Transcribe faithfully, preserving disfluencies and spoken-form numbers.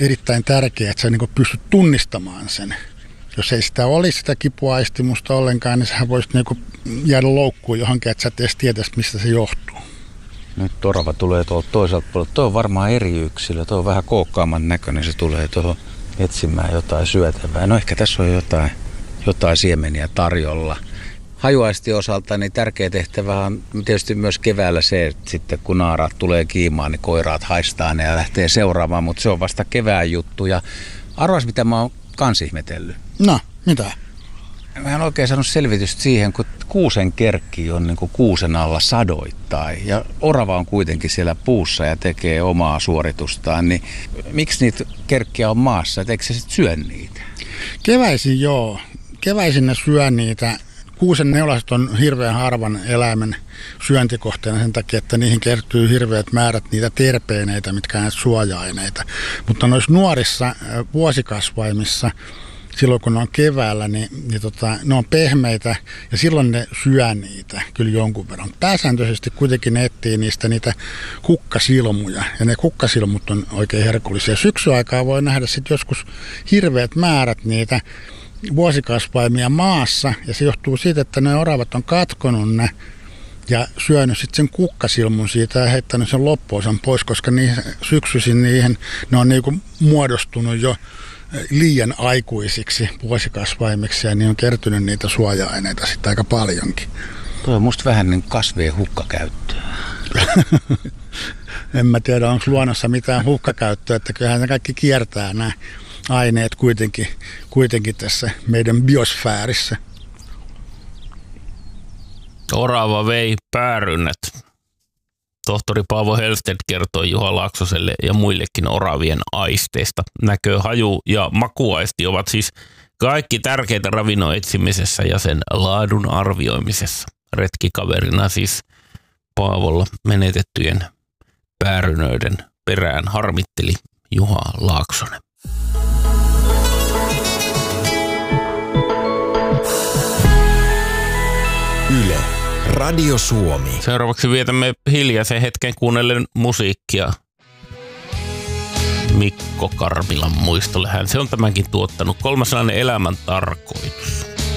erittäin tärkeää, että sä niin kuin pystyt tunnistamaan sen. Jos ei sitä olisi sitä kipuaistimusta ollenkaan, niin sähän voisit niin kuin jäädä loukkuun johonkin, että sä et edes tietäisi, mistä se johtuu. Nyt orava tulee tuolta toiselta puolelta. Tuo on varmaan eri yksilö. Tuo on vähän kookkaamman näköinen. Se tulee tuohon etsimään jotain syötävää. No ehkä tässä on jotain, jotain siemeniä tarjolla. Hajuaistin osalta niin tärkeä tehtävä on tietysti myös keväällä se, että sitten kun naaraat tulee kiimaan, niin koiraat haistaa ne ja lähtee seuraamaan. Mutta se on vasta kevään juttu. Ja arvas, mitä mä oon kans ihmetellyt. No, mitä? Mä en oikein saanut selvitystä siihen, kun kuusen kerkki on niin kuin kuusen alla sadoittain ja orava on kuitenkin siellä puussa ja tekee omaa suoritustaan, niin miksi niitä kerkkiä on maassa, et eikö se sitten syö niitä? Keväisin joo. Keväisin ne syö niitä. Kuusen neulaset on hirveän harvan eläimen syöntikohteena sen takia, että niihin kertyy hirveät määrät niitä terpeeneitä, mitkä ovat suoja-aineita. Mutta noissa nuorissa vuosikasvaimissa, silloin kun ne on keväällä, niin, niin tota, ne on pehmeitä ja silloin ne syö niitä kyllä jonkun verran. Pääsääntöisesti kuitenkin ne etsii niistä niitä kukkasilmuja ja ne kukkasilmut on oikein herkullisia. Syksyaikaa voi nähdä sitten joskus hirveät määrät niitä vuosikasvaimia maassa ja se johtuu siitä, että ne oravat on katkonut ne ja syönyt sitten sen kukkasilmun siitä ja heittänyt sen loppuosan pois, koska niihin, syksyisin niihin ne on niinku muodostunut jo liian aikuisiksi vuosikasvaimiksi ja niin on kertynyt niitä suoja-aineita sitten aika paljonkin. Tuo on musta vähän niin kasvien hukkakäyttöä. En mä tiedä, onko luonnossa mitään hukkakäyttöä, että kyllähän ne kaikki kiertää nämä aineet kuitenkin, kuitenkin tässä meidän biosfäärissä. Orava vei päärynnät. Tohtori Paavo Helsted kertoi Juha Laaksoselle ja muillekin oravien aisteista. Näkö, haju ja makuaisti ovat siis kaikki tärkeitä ravinnon etsimisessä ja sen laadun arvioimisessa. Retkikaverina siis Paavolla menetettyjen päärynöiden perään harmitteli Juha Laaksonen. Yle, Radio Suomi. Seuraavaksi vietämme hiljaisen hetken kuunnellen musiikkia Mikko Karvilan muistolle. Hän se on tämänkin tuottanut. Kolmaslainen elämän tarkoitus.